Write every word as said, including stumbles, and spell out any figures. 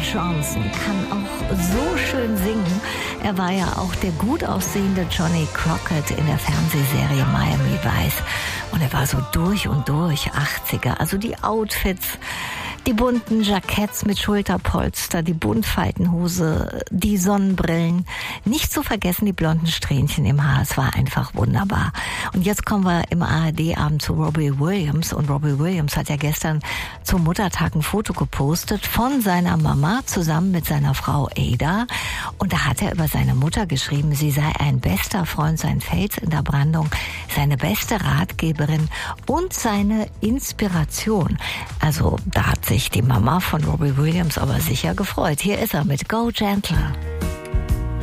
Johnson kann auch so schön singen. Er war ja auch der gut aussehende Johnny Crockett in der Fernsehserie Miami Vice. Und er war so durch und durch achtziger. Also die Outfits, die bunten Jacketts mit Schulterpolster, die Buntfaltenhose, die Sonnenbrillen. Nicht zu vergessen die blonden Strähnchen im Haar. Es war einfach wunderbar. Und jetzt kommen wir im A R D-Abend zu Robbie Williams. Und Robbie Williams hat ja gestern zum Muttertag ein Foto gepostet von seiner Mama zusammen mit seiner Frau Ada. Und da hat er über seine Mutter geschrieben, sie sei ein bester Freund, sein Fels in der Brandung, seine beste Ratgeberin und seine Inspiration. Also da hat sich die Mama von Robbie Williams aber sicher gefreut. Hier ist er mit Go Gentler.